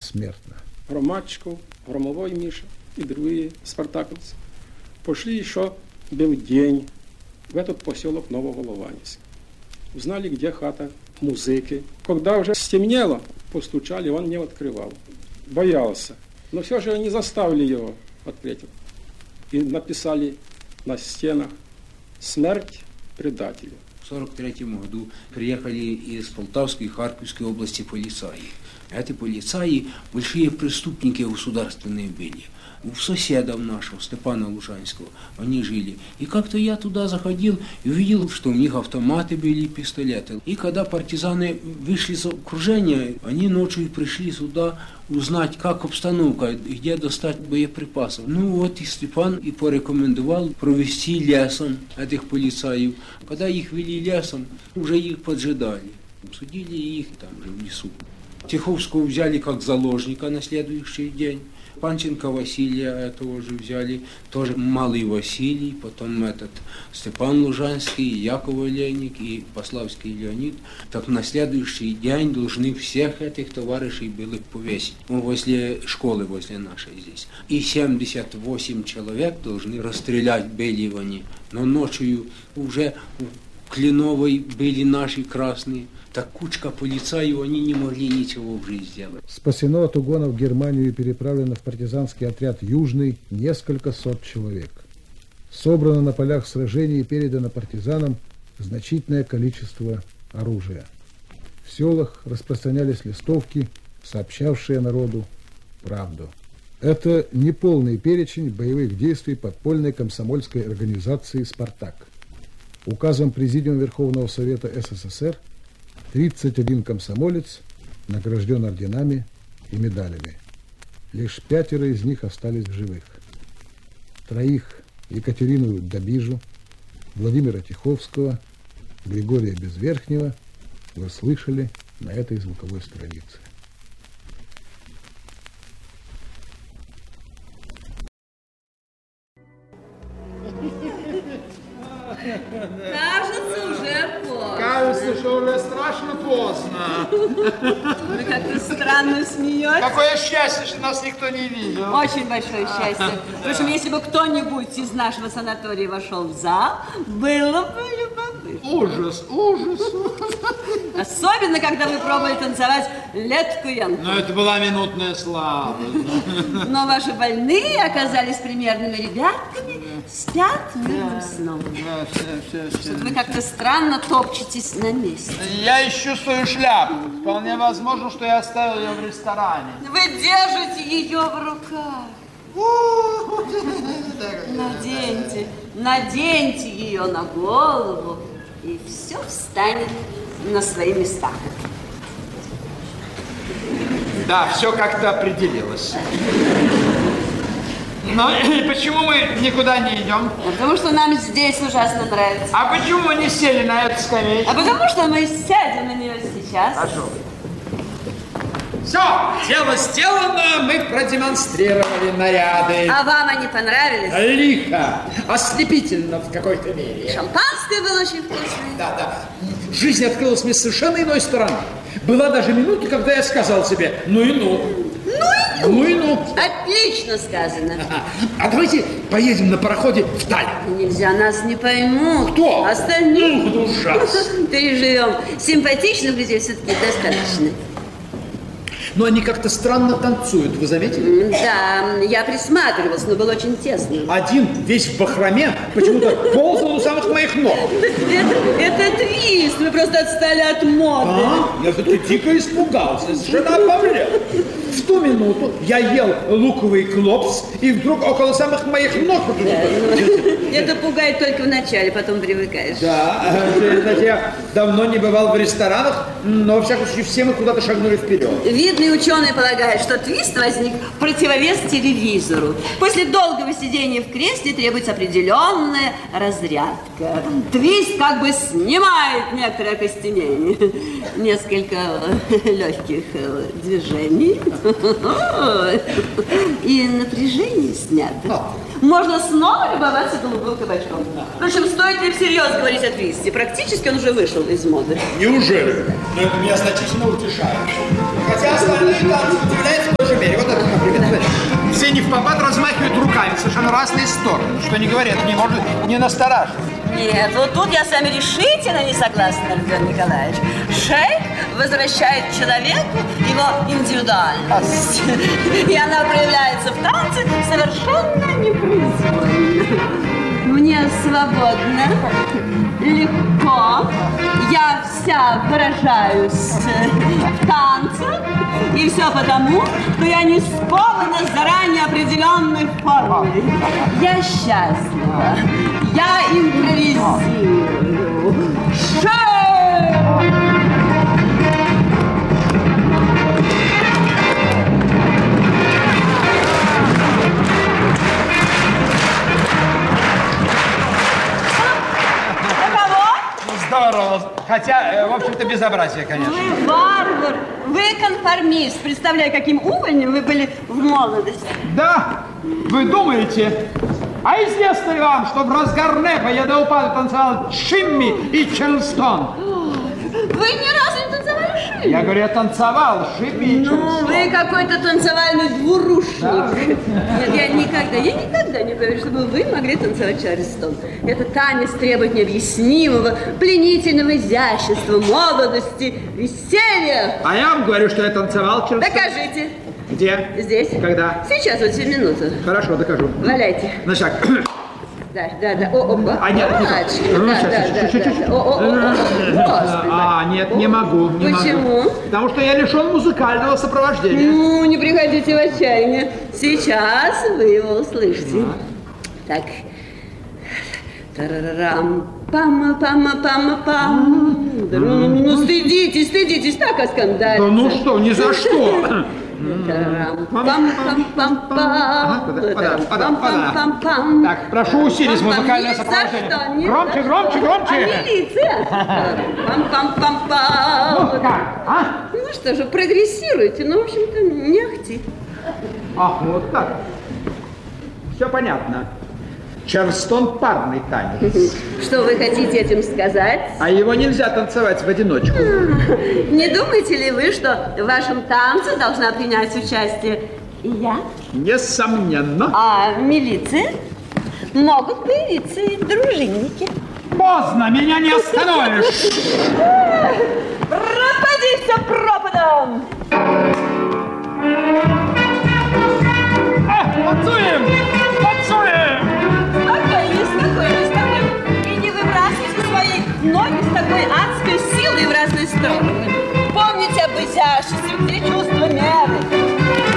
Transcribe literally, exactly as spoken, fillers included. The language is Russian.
посмертно. Громадчиков, Громовой Миша и другие спартаковцы пошли еще был день в этот поселок Новоголованец. Узнали, где хата музыки. Когда уже стемнело, постучали, он не открывал. Боялся. Но все же они заставили его открыть. И написали на стенах «Смерть предателю». В сорок третьем году приехали из Полтавской и Харьковской области полицаи. Эти полицаи большие преступники государственные были. У соседов нашего, Степана Лужанского, они жили. И как-то я туда заходил и увидел, что у них автоматы были и пистолеты. И когда партизаны вышли из окружения, они ночью пришли сюда узнать, как обстановка, где достать боеприпасов. Ну вот и Степан и порекомендовал провести лесом этих полицаев. Когда их вели лесом, уже их поджидали. Судили их там же в лесу. Тиховского взяли как заложника на следующий день. Панченко Василия этого же взяли, тоже Малый Василий, потом этот Степан Лужанский, Яков Олейник и Пославский Леонид. Так на следующий день должны всех этих товарищей были повесить. Ну, возле школы, возле нашей здесь. И семьдесят восемь человек должны расстрелять были они. Но ночью уже в Кленовой были наши красные. Так кучка полицаев, они не могли ничего в жизни сделать. Спасено от угона в Германию и переправлено в партизанский отряд «Южный» несколько сот человек. Собрано на полях сражений и передано партизанам значительное количество оружия. В селах распространялись листовки, сообщавшие народу правду. Это неполный перечень боевых действий подпольной комсомольской организации «Спартак». Указом Президиума Верховного Совета СССР тридцать один комсомолец награжден орденами и медалями. Лишь пятеро из них остались в живых. Троих – Екатерину Добижу, Владимира Тиховского, Григория Безверхнего – вы слышали на этой звуковой странице. Кажется, уже поздно. Кажется, что уже страшно поздно. Вы как-то странно смеетесь. Какое счастье, что нас никто не видел. Очень большое счастье. Впрочем, если бы кто-нибудь из нашего санатория вошел в зал, было бы любопытно. Ужас, ужас. Особенно, когда вы пробовали танцевать летку янку. Но это была минутная слабость. Но ваши больные оказались примерными ребятками, спят мирным сном. Да, все, все, все. Вы как-то странно топчетесь на месте. Я ищу свою шляпу. Вполне возможно, что я оставил ее в ресторане. Вы держите ее в руках. Наденьте, наденьте ее на голову, и все встанет на свои места. Да, все как-то определилось. Но почему мы никуда не идем? Потому что нам здесь ужасно нравится. А почему мы не сели на эту скамеечку? А потому что мы сядем на нее сейчас. Хорошо. Все, дело сделано, мы продемонстрировали наряды. А вам они понравились? Лихо, ослепительно в какой-то мере. Шампанское было очень вкусное. Да, да. Жизнь открылась мне с совершенно иной стороны. Была даже минута, когда я сказал себе, ну и ну. Ну и ну. Ну и ну. Отлично сказано. А, а давайте поедем на пароходе в Таллин. Нельзя, нас не поймут. Кто? Остальные. Ну, ужасно. Переживем. Симпатичных людей все-таки достаточно. Но они как-то странно танцуют, вы заметили? Да, я присматривалась, но было очень тесно. Один весь в бахроме почему-то ползал у самых моих ног. Это, это твист, вы просто отстали от моды. А? Я что-то дико испугался, совершенно обомлел. В ту минуту я ел луковый клопс, и вдруг около самых моих ног... Да, ну, это пугает только в начале, потом привыкаешь. Да, значит, я давно не бывал в ресторанах, но, во всяком случае, все мы куда-то шагнули вперед. Видные ученые полагают, что твист возник в противовес телевизору. После долгого сидения в кресле требуется определенная разрядка. Твист как бы снимает некоторое окостенение. Несколько легких движений. И напряжение снято. Можно снова любоваться голубым кабачком. Впрочем, стоит ли всерьез говорить о твисте? Практически он уже вышел из моды. Неужели? Но это меня значительно утешает. Хотя остальные танцы удивляются, что не говори, это не может не настораживать. Нет, вот тут я с вами решительно не согласна, Родион Николаевич. Шейх возвращает человеку его индивидуальность. И она проявляется в танце совершенно непроизвольно. Мне свободно, легко. Я вся выражаюсь в танце. И все потому, что я не скована заранее определенной формой. Я счастлива. Я импровизирую. Шей! Здорово. Хотя, в общем-то, безобразие, конечно. Вы варвар, вы конформист. Представляю, каким увольнем вы были в молодости. Да, вы думаете? А известно ли вам, что в разгар рэпа я до упаду танцевал Шимми и Чарльстон? Вы ни разу не танцевали Шимми? Я говорю, я танцевал Шимми и Чарльстон. Ну, вы какой-то танцевальный двурушник. Да. Нет, я никогда, я никогда не говорю, чтобы вы могли танцевать Чарльстон. Это танец требует необъяснимого, пленительного изящества, молодости, веселья. А я вам говорю, что я танцевал Чарльстон. Докажите. Где? Здесь. Когда? Сейчас, вот всю минуту. Хорошо, докажу. Валяйте. На шаг. Да, да, да. О, опа. А нет, Мальчик. не Да, да, да, да, да. О, о, о, о. А, нет, не могу, не Почему? могу. Потому что я лишен музыкального сопровождения. Ну, не приходите в отчаяние. Сейчас вы его услышите. Так. Тарарам. Пама-пама-пама-пам. Ну, стыдитесь, стыдитесь, так оскандалиться. Да ну что, ни за что. Пам-пам-пам-пам. Так, прошу усилить музыкальное сопровождение. Громче, громче, громче. А милиция? Пам-пам-пам-пам. Ну как, а? Ну что же, прогрессируйте, ну, в общем-то, не ахти. Ах, вот так. Все понятно. Чарльстон парный танец. Что вы хотите этим сказать? А его нельзя танцевать в одиночку. Не думаете ли вы, что в вашем танце должна принять участие и я? Несомненно. А милиция? Могут появиться и дружинники. Поздно, меня не остановишь. Пропадите пропадом! Танцуем! Танцуем! Спокойнее, спокойнее, спокойнее. И не выбрасывайте свои ноги с такой адской силой в разные стороны. Помните об изяществе,